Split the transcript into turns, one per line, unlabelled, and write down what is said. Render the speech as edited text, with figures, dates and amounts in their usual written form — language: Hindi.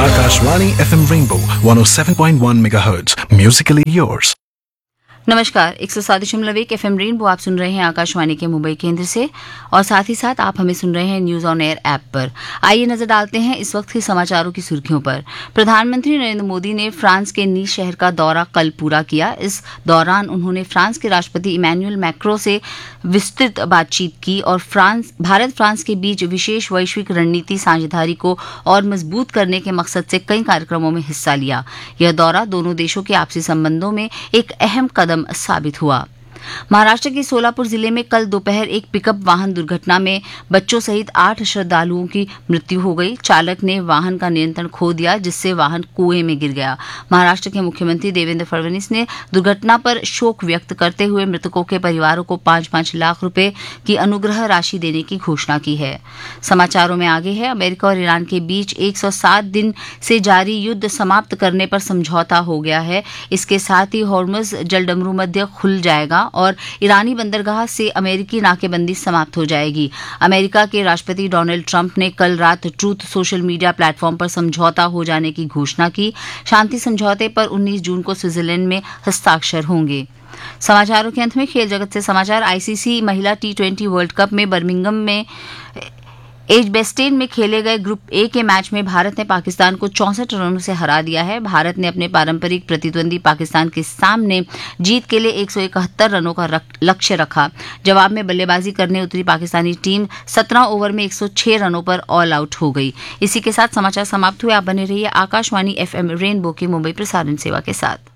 Akashvani FM Rainbow 107.1 MHz. Musically yours.
नमस्कार 107.1 FM रेनबो आप सुन रहे हैं आकाशवाणी के मुंबई केंद्र से और साथ ही साथ आप हमें सुन रहे हैं न्यूज ऑन एयर ऐप पर। आइए नजर डालते हैं इस वक्त के समाचारों की सुर्खियों पर। प्रधानमंत्री नरेंद्र मोदी ने फ्रांस के नीस शहर का दौरा कल पूरा किया। इस दौरान उन्होंने फ्रांस के राष्ट्रपति इमैनुअल मैक्रों से विस्तृत बातचीत की और भारत फ्रांस के बीच विशेष वैश्विक रणनीति साझेदारी को और मजबूत करने के मकसद से कई कार्यक्रमों में हिस्सा लिया। यह दौरा दोनों देशों के आपसी संबंधों में एक अहम कदम साबित हुआ। महाराष्ट्र के सोलापुर जिले में कल दोपहर एक पिकअप वाहन दुर्घटना में बच्चों सहित 8 श्रद्धालुओं की मृत्यु हो गई। चालक ने वाहन का नियंत्रण खो दिया जिससे वाहन कुएं में गिर गया। महाराष्ट्र के मुख्यमंत्री देवेंद्र फडणवीस ने दुर्घटना पर शोक व्यक्त करते हुए मृतकों के परिवारों को 5-5 लाख रुपए की अनुग्रह राशि देने की घोषणा की है। समाचारों में आगे है, अमेरिका और ईरान के बीच 107 दिन से जारी युद्ध समाप्त करने पर समझौता हो गया है। इसके साथ ही हॉर्मुज जलडमरू मध्य खुल जाएगा और ईरानी बंदरगाह से अमेरिकी नाकेबंदी समाप्त हो जाएगी। अमेरिका के राष्ट्रपति डोनाल्ड ट्रंप ने कल रात ट्रूथ सोशल मीडिया प्लेटफॉर्म पर समझौता हो जाने की घोषणा की। शांति समझौते पर 19 जून को स्विट्जरलैंड में हस्ताक्षर होंगे। समाचारों के अंत में खेल जगत से समाचार। आईसीसी महिला T20 वर्ल्ड कप में बर्मिंघम में एजबेस्टन में खेले गए ग्रुप ए के मैच में भारत ने पाकिस्तान को 64 रनों से हरा दिया है। भारत ने अपने पारंपरिक प्रतिद्वंदी पाकिस्तान के सामने जीत के लिए 171 रनों का लक्ष्य रखा। जवाब में बल्लेबाजी करने उतरी पाकिस्तानी टीम 17 ओवर में 106 रनों पर ऑल आउट हो गई। इसी के साथ समाचार समाप्त हुए। आप बने रहिए आकाशवाणी FM रेनबो की मुंबई प्रसारण सेवा के साथ।